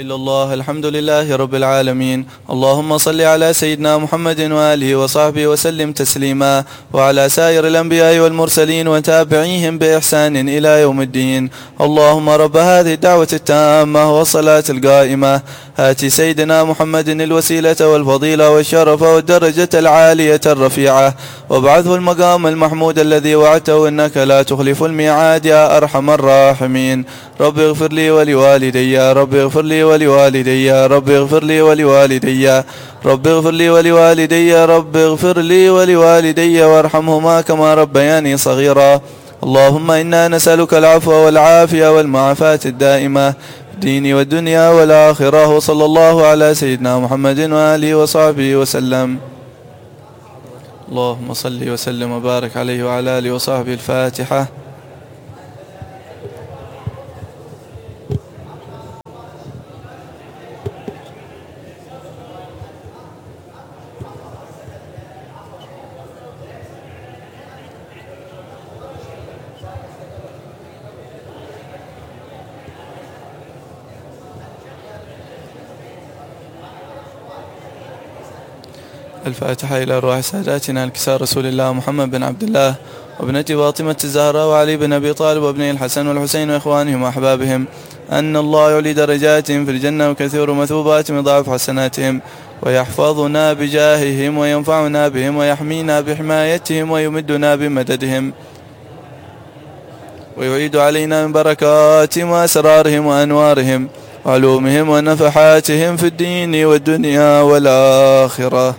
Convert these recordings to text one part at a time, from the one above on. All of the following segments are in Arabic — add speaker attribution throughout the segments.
Speaker 1: إلا الله. الحمد لله رب العالمين. اللهم صل على سيدنا محمد وآله وصحبه وسلم تسليما، وعلى سائر الأنبياء والمرسلين وتابعيهم بإحسان إلى يوم الدين. اللهم رب هذه الدعوة التامة والصلاة القائمة، آت سيدنا محمد الوسيلة والفضيلة والشرف والدرجة العالية الرفيعة، وابعثه المقام المحمود الذي وعدته إنك لا تخلف الميعاد يا أرحم الراحمين. رب اغفر لي ولوالدي، رب اغفر لي ولوالدي، رب اغفر لي ولوالدي، رب اغفر لي ولوالدي، رب اغفر لي ولوالدي وارحمهما كما ربياني صغيرا. اللهم إنا نسألك العفو والعافية والمعافاة الدائمة في الدين والدنيا والآخرة. وصلى الله على سيدنا محمد وآله وصحبه وسلم. اللهم صل وسلم وبارك عليه وعلى آله وصحبه. الفاتحة. الفاتحة إلى روح ساداتنا الكسار رسول الله محمد بن عبد الله وابنة فاطمة الزهراء وعلي بن أبي طالب وابنه الحسن والحسين وإخوانهم وأحبابهم، أن الله يعلي درجاتهم في الجنة وكثير مثوباتهم يضاعف حسناتهم، ويحفظنا بجاههم وينفعنا بهم ويحمينا بحمايتهم ويمدنا بمددهم، ويعيد علينا من بركاتهم وأسرارهم وأنوارهم وعلومهم ونفحاتهم في الدين والدنيا والآخرة.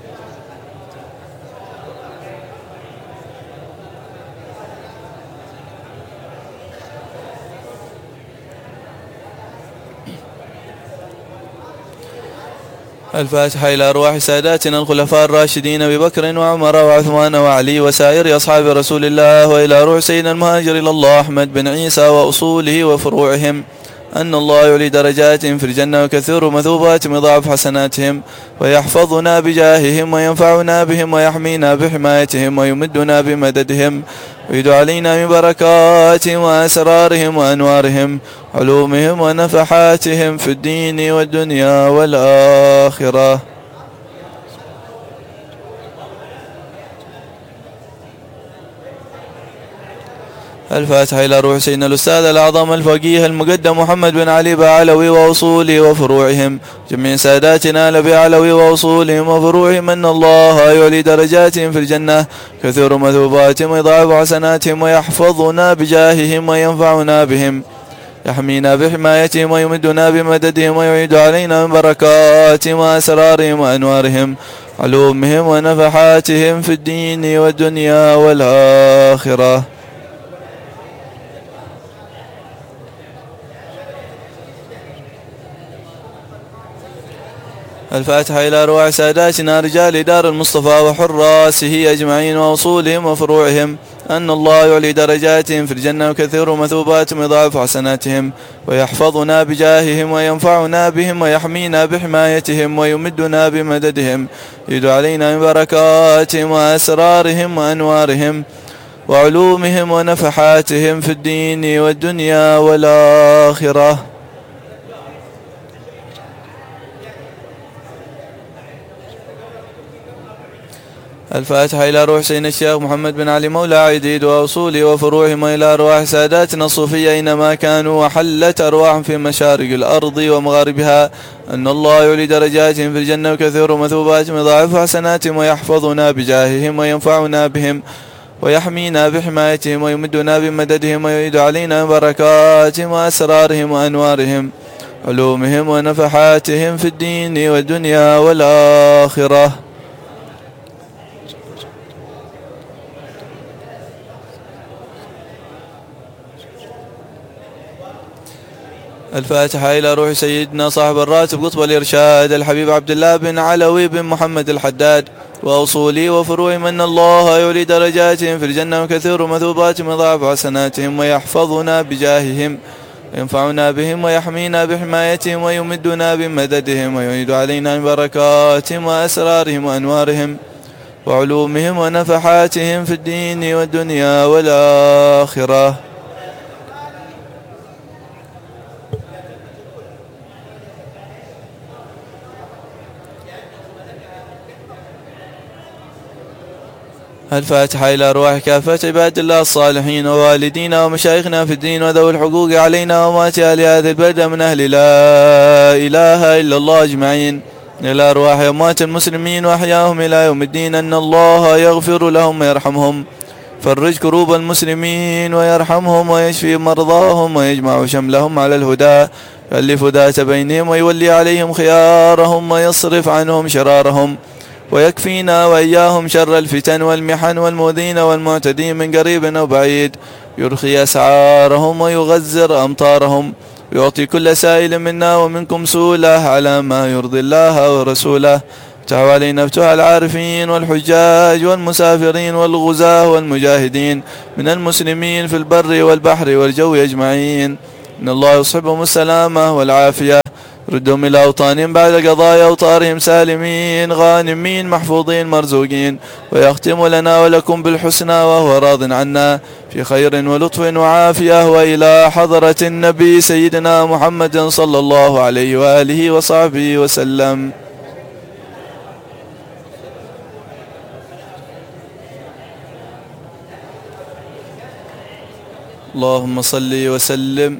Speaker 1: الفاتحة إلى أرواح ساداتنا الخلفاء الراشدين أبي بكر وعمر وعثمان وعلي وسائر أصحاب رسول الله، وإلى روح سيدنا المهاجر إلى الله أحمد بن عيسى وأصوله وفروعهم، أن الله يعلي درجاتهم في الجنة وكثير مثوباتهم يضاعف حسناتهم، ويحفظنا بجاههم وينفعنا بهم ويحمينا بحمايتهم ويمدنا بمددهم، ويدعو علينا من بركاتهم وأسرارهم وأنوارهم علومهم ونفحاتهم في الدين والدنيا والآخرة. الفاتحة إلى روح سيدنا الأستاذ الأعظم الفقيه المقدم محمد بن علي بعلوي وأصوله وفروعهم، جميع ساداتنا لبعلوي وأصولهم وفروعهم، أن الله يعلي درجاتهم في الجنة كثير مثوباتهم ويضاعف حسناتهم، ويحفظنا بجاههم وينفعنا بهم، يحمينا بحمايتهم ويمدنا بمددهم، ويعيد علينا من بركاتهم وأسرارهم وأنوارهم علومهم ونفحاتهم في الدين والدنيا والآخرة. الفاتحة إلى أرواح ساداتنا رجال دار المصطفى وحراسه أجمعين وأصولهم وفروعهم، أن الله يعلي درجاتهم في الجنة وكثير مثوباتهم يضاعف حسناتهم، ويحفظنا بجاههم وينفعنا بهم ويحمينا بحمايتهم ويمدنا بمددهم، يدعو علينا من بركاتهم وأسرارهم وأنوارهم وعلومهم ونفحاتهم في الدين والدنيا والآخرة. الفاتحة إلى روح سيدنا الشيخ محمد بن علي مولى عيديد وأصوله وفروعهم، وإلى أرواح ساداتنا الصوفية أينما كانوا، وحلت أرواحهم في مشارق الأرض ومغاربها، أن الله يعلي درجاتهم في الجنة وكثير مثوباتهم يضاعف حسناتهم، ويحفظنا بجاههم وينفعنا بهم ويحمينا بحمايتهم ويمدنا بمددهم، ويعيد علينا بركاتهم وأسرارهم وأنوارهم علومهم ونفحاتهم في الدين والدنيا والآخرة. الفاتحة إلى روح سيدنا صاحب الراتب قطب الإرشاد الحبيب عبد الله بن علوي بن محمد الحداد وأصولي وفروع، من الله يعلي درجاتهم في الجنة وكثير مثوباتهم يضاعف حسناتهم، ويحفظنا بجاههم وينفعنا بهم ويحمينا بحمايتهم ويمدنا بمددهم، ويعيد علينا من بركاتهم وأسرارهم وأنوارهم وعلومهم ونفحاتهم في الدين والدنيا والآخرة. الفاتحة إلى أرواح كافة عباد الله الصالحين ووالدينا ومشايخنا في الدين وذوي الحقوق علينا وأموات أهل هذه البلدة من أهل لا إله إلا الله أجمعين، إلى أرواح أموات المسلمين وأحياهم إلى يوم الدين، أن الله يغفر لهم ويرحمهم، فرج كروب المسلمين ويرحمهم ويشفي مرضاهم ويجمع شملهم على الهدى، يؤلف ذات بينهم ويولي عليهم خيارهم ويصرف عنهم شرارهم، ويكفينا وإياهم شر الفتن والمحن والمؤذين والمعتدين من قريب أو بعيد، يرخي أسعارهم ويغزر أمطارهم، ويعطي كل سائل منا ومنكم سؤله على ما يرضي الله ورسوله. افتحوا علينا فتوح العارفين والحجاج والمسافرين والغزاة والمجاهدين من المسلمين في البر والبحر والجو أجمعين، إن الله يصحبهم السلامة والعافية، ردهم إلى أوطانهم بعد قضاء أوطارهم سالمين غانمين محفوظين مرزوقين، ويختم لنا ولكم بالحسنى وهو راض عنا في خير ولطف وعافية، وإلى حضرة النبي سيدنا محمد صلى الله عليه وآله وصحبه وسلم. اللهم صل وسلم.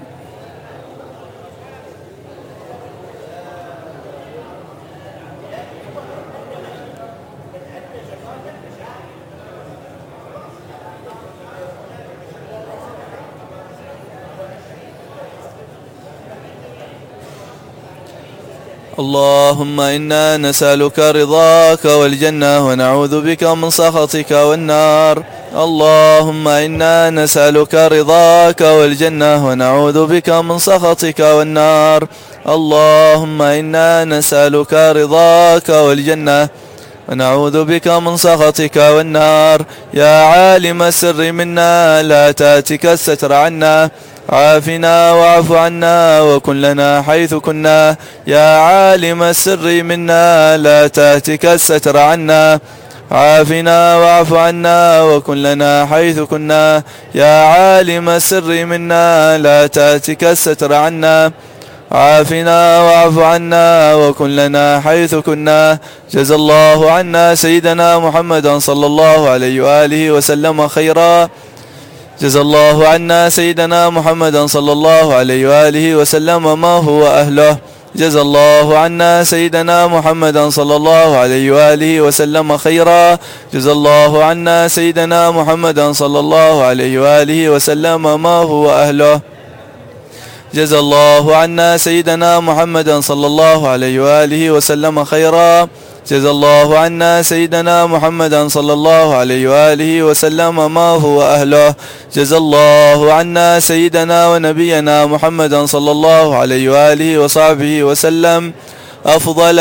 Speaker 1: اللهم إنا نسألك رضاك والجنة ونعوذ بك من سخطك والنار. اللهم إنا نسألك رضاك والجنة ونعوذ بك من سخطك والنار. اللهم إنا نسألك رضاك والجنة ونعوذ بك من سخطك والنار. يا عالم السر منا لا تاتك الستر عنا، عافنا واعف عنا وكن لنا حيث كنا. يا عالم السر منا لا تاتك الستر عنا، عافنا واعف عنا وكن لنا حيث كنا. يا عالم السر منا لا تاتك الستر عنا، عافنا واعف عنا وكن لنا حيث كنا. جزا الله عنا سيدنا محمدا صلى الله عليه وآله وسلم خيرا. جزا الله عنا سيدنا محمدا صلى الله عليه وآله وسلم ما هو أهله. جزا الله عنا سيدنا محمدا صلى الله عليه وآله وسلم خيرا. جزا الله عنا سيدنا محمدا صلى الله عليه وآله وسلم ما هو أهله. جزا الله عنا سيدنا محمدا صلى الله عليه وآله وسلم خيرا. جزا الله عنا سيدنا محمدا صلى الله عليه وآله وسلم ما هو أهله. جزا الله عنا سيدنا ونبينا محمدا صلى الله عليه وآله وصحبه وسلم أفضل